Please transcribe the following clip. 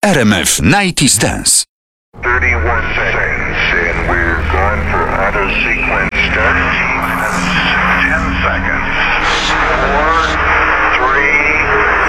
RMF 90's Dance. 31 seconds and we're going for